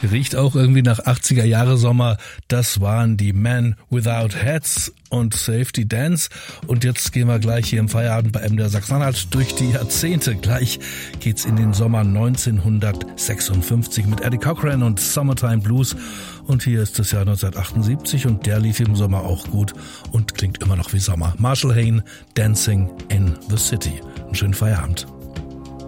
Riecht auch irgendwie nach 80er-Jahre-Sommer. Das waren die Men Without Hats und Safety Dance. Und jetzt gehen wir gleich hier im Feierabend bei MDR Sachsen-Anhalt durch die Jahrzehnte. Gleich geht's in den Sommer 1956 mit Eddie Cochran und Summertime Blues. Und hier ist das Jahr 1978 und der lief im Sommer auch gut und klingt immer noch wie Sommer. Marshall Hayne, Dancing in the City. Einen schönen Feierabend.